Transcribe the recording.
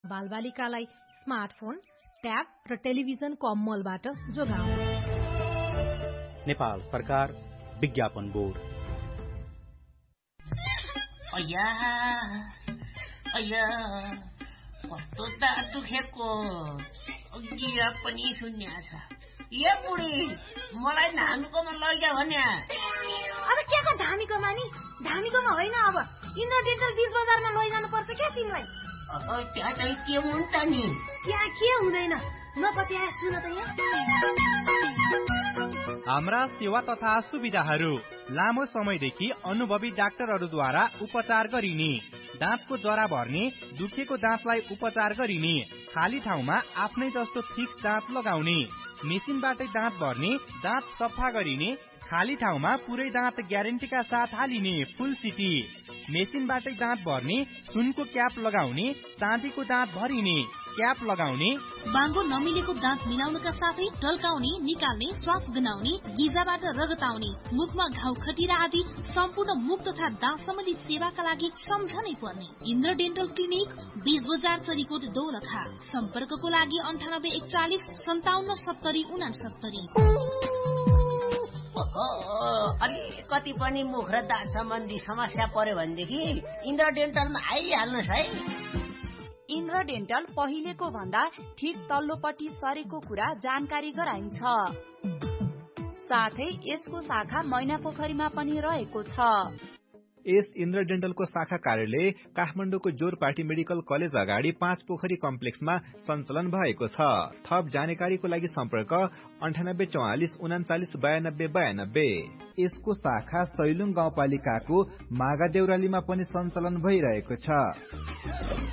बालबालिकालाई smartphone, tab र television कम्मलबाट जोगाउनु। नेपाल सरकार विज्ञापन बोर्ड। कस्तो दाँत दुखेको गिरा पनि सुन्या छ। ए बुढी मलाई धामीकोमा लैजा भन्या। अब के को धामीकोमा नि? धामीकोमा होइन, अब इन्द्र डेन्टल बीच बजारमा लैजानु पर्छ क्या तिमीलाई। त्यहाँ चाहिँ के हुन्छ नि? त्यहाँ के हुँदैन, म कति आए सुन त यहाँ। हाम्रा सेवा तथा सुविधाहरू लामो समयदेखि अनुभवी डाक्टरहरूद्वारा उपचार गरिने, दाँतको जरा भर्ने, दुखेको दाँतलाई उपचार गरिने, खाली ठाउँमा आफ्नै जस्तो फिक्स दाँत लगाउने, मेसिनबाटै दाँत भर्ने, दाँत सफा गरिने, खाली ठाउँमा पुरै दाँत ग्यारेन्टीका साथ हालिने फुल सिटी, मेसिनबाटै दाँत भर्ने, सुनको क्याप लगाउने, चाँदीको दाँत भरिने, क्याप लगाउने, बाङ्गो नमिलेको दाँत मिलाउनका साथै ढल्काउने, निकाल्ने, श्वास गनाउने, गिजाबाट रगत आउने, मुखमा घाउ खटिरा आदि सम्पूर्ण मुख तथा दाँत सम्बन्धी सेवाका लागि सम्झनै पर्ने इन्द्र डेन्टल क्लिनिक, 20 बजार चरीकोट दोलखा। सम्पर्कको लागि 9841 57 70 69। अलिकति पनि मुख र दाँत सम्बन्धी समस्या पर्यो भनेदेखि इन्द्र डेन्टलमा आइहाल्नुहोस् है। इन्द्र डेन्टल पहिलेको भन्दा ठिक तल्लोपट्टि सरेको कुरा जानकारी गराइन्छ। साथै यसको शाखा मैनापोखरीमा पनि रहेको छ। यस इन्द्र डेन्टलको शाखा कार्यालय काठमाडौँको जोरपाटी मेडिकल कलेज अगाडि 5 पोखरी कम्प्लेक्समा सञ्चालन भएको छ। थप जानकारीको लागि सम्पर्क 9844 39 92 92। यसको शाखा सैलुङ गाउँपालिकाको मागादेउरालीमा पनि सञ्चालन भइरहेको छ।